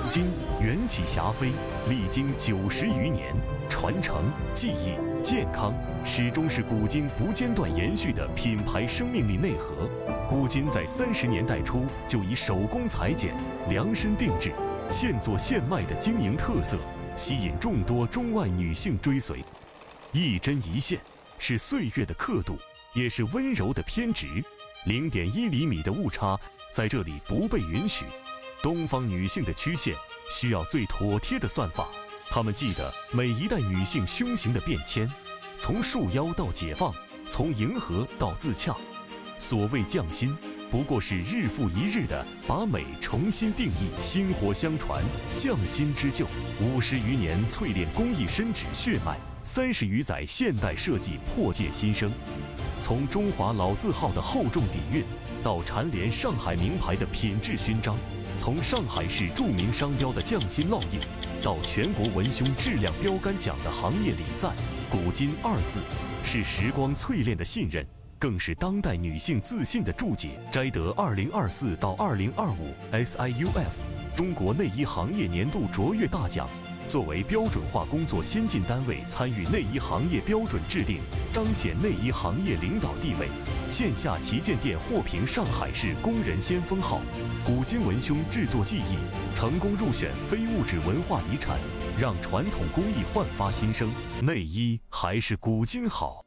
今缘起霞飞，历经90余年，传承、技艺、健康，始终是古今不间断延续的品牌生命力内核。古今在30年代初就以手工裁剪、量身定制、现做现卖的经营特色，吸引众多中外女性追随。一针一线，是岁月的刻度，也是温柔的偏执。0.1厘米的误差在这里不被允许。东方女性的曲线需要最妥帖的算法。她们记得每一代女性胸型的变迁，从束腰到解放，从迎合到自洽。所谓匠心，不过是日复一日的把美重新定义，薪火相传，匠心织就。50余年淬炼工艺深植血脉，30余载现代设计破界新生。从中华老字号的厚重底蕴，到蝉联上海名牌的品质勋章，从上海市著名商标的匠心烙印，到全国文胸质量标杆奖的行业礼赞，古今2字是时光淬炼的信任，更是当代女性自信的注解。摘得2024到2025 SIUF 中国内衣行业年度卓越大奖。作为标准化工作先进单位，参与内衣行业标准制定，彰显内衣行业领导地位。线下旗舰店获评上海市工人先锋号。古今文胸制作技艺成功入选非物质文化遗产，让传统工艺焕发新生。内衣还是古今好。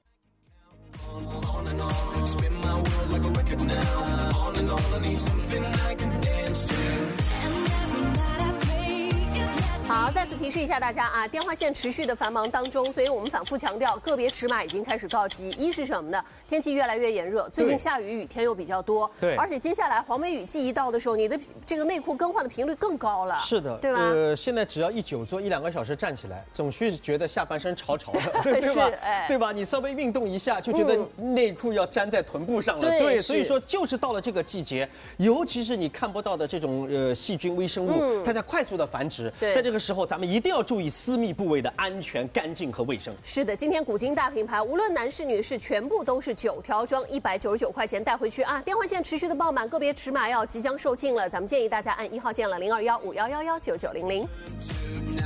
好，再次提示一下大家啊，电话线持续的繁忙当中，所以我们反复强调，个别尺码已经开始告急。一是什么呢？天气越来越炎热，最近下雨，雨天又比较多， 对， 而且接下来黄梅雨季一到的时候，你的这个内裤更换的频率更高了。 是的， 对吧？ 现在只要一久坐1-2个小时站起来，总是觉得下半身潮潮的，对吧？对吧？你稍微运动一下，就觉得内裤要粘在臀部上了。对，所以说就是到了这个季节，尤其是你看不到的这种细菌微生物，它在快速的繁殖，在这个时候咱们一定要注意私密部位的安全、干净和卫生。 是的，今天古今大品牌，无论男士女士，全部都是9条装，199块钱带回去啊！电话线持续的爆满，个别尺码要即将售罄了，咱们建议大家按1号键了，0215111990。